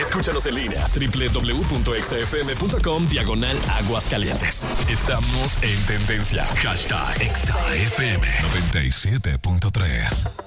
Escúchanos en línea www.exafm.com/Aguascalientes. Estamos en tendencia. #ExaFM 97.3.